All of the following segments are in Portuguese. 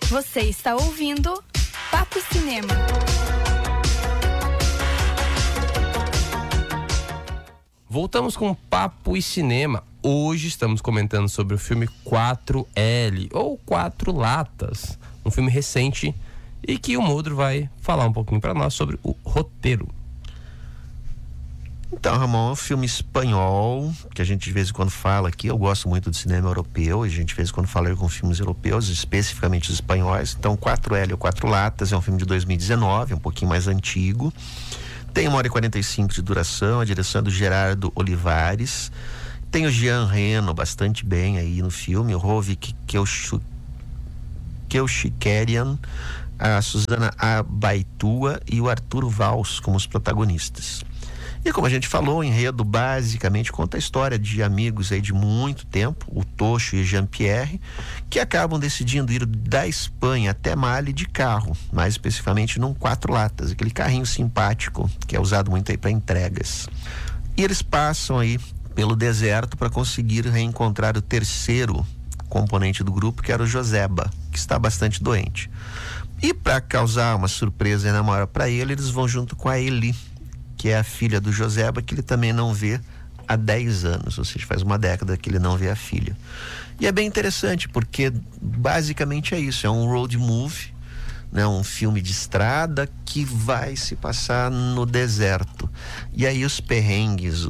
Você está ouvindo Papo e Cinema. Voltamos com Papo e Cinema. Hoje estamos comentando sobre o filme 4L, ou Quatro Latas. Um filme recente e que o Modro vai falar um pouquinho para nós sobre o roteiro. Então, Ramon, é um filme espanhol, que a gente de vez em quando fala aqui. Eu gosto muito do cinema europeu, e a gente de vez em quando fala com filmes europeus, especificamente os espanhóis. Então, 4L ou Quatro Latas é um filme de 2019, um pouquinho mais antigo. Tem 1h45 de duração, a direção é do Gerardo Olivares. Tem o Jean Reno bastante bem aí no filme, o Rovik Keushikerian, a Susana Abaitua e o Arturo Valls como os protagonistas. E como a gente falou, o enredo basicamente conta a história de amigos aí de muito tempo, o Tocho e o Jean-Pierre, que acabam decidindo ir da Espanha até Mali de carro, mais especificamente num Quatro Latas, aquele carrinho simpático que é usado muito aí para entregas. E eles passam aí pelo deserto para conseguir reencontrar o terceiro componente do grupo, que era o Joseba, que está bastante doente. E para causar uma surpresa ainda maior para ele, eles vão junto com a Eli, que é a filha do Joseba, que ele também não vê há 10 anos, ou seja, faz uma década que ele não vê a filha. E é bem interessante, porque basicamente é isso, é um road movie, né, um filme de estrada que vai se passar no deserto. E aí os perrengues,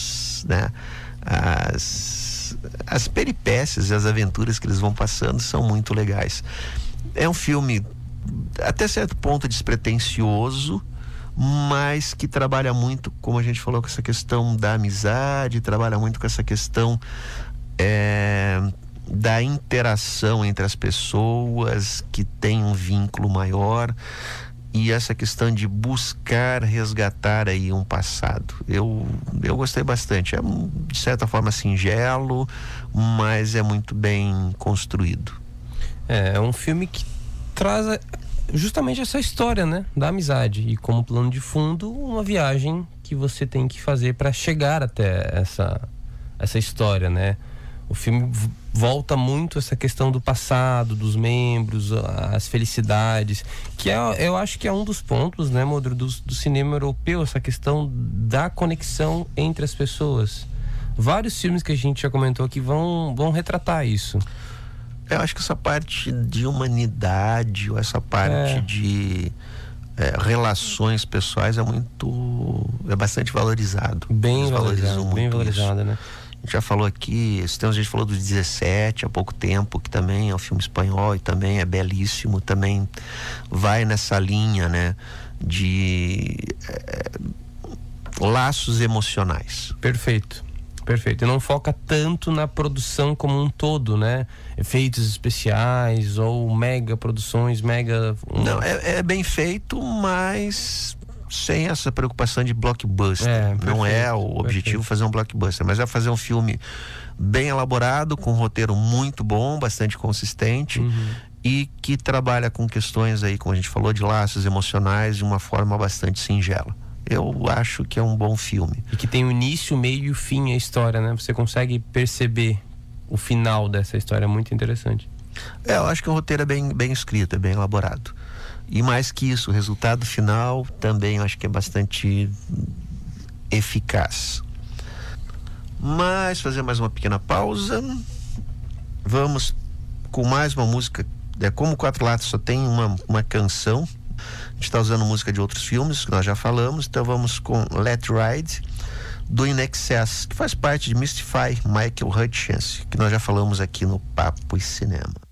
as peripécias e as aventuras que eles vão passando são muito legais. É um filme até certo ponto despretensioso, mas que trabalha muito, como a gente falou, com essa questão da amizade, trabalha muito com essa questão da interação entre as pessoas, que tem um vínculo maior, e essa questão de buscar resgatar aí um passado. Eu gostei bastante. É de certa forma singelo, mas é muito bem construído. É um filme que traz justamente essa história, né, da amizade, e como plano de fundo, uma viagem que você tem que fazer para chegar até essa história, né? O filme volta muito essa questão do passado, dos membros, as felicidades, que eu acho que é um dos pontos, né, Modro, do cinema europeu, essa questão da conexão entre as pessoas. Vários filmes que a gente já comentou aqui vão retratar isso. Eu acho que essa parte de humanidade, ou essa parte de relações pessoais é bastante valorizado. Bem valorizado, né? A gente já falou aqui, esse tempo a gente falou do 17 há pouco tempo, que também é um filme espanhol e também é belíssimo, também vai nessa linha, né, de laços emocionais. Perfeito. E não foca tanto na produção como um todo, né? Efeitos especiais ou mega produções, Não, é bem feito, mas sem essa preocupação de blockbuster. Não é o objetivo fazer um blockbuster, mas é fazer um filme bem elaborado, com um roteiro muito bom, bastante consistente, e que trabalha com questões aí, como a gente falou, de laços emocionais de uma forma bastante singela. Eu acho que é um bom filme. E que tem o início, o meio e o fim a história, né? Você consegue perceber o final dessa história, é muito interessante. Eu acho que o roteiro é bem escrito, é bem elaborado. E mais que isso, o resultado final também eu acho que é bastante eficaz. Mas fazer mais uma pequena pausa. Vamos com mais uma música. Como Quatro Latas só tem uma canção, a gente está usando música de outros filmes que nós já falamos, então vamos com Let Ride, do In Excess, que faz parte de Mystify, Michael Hutchence, que nós já falamos aqui no Papo e Cinema.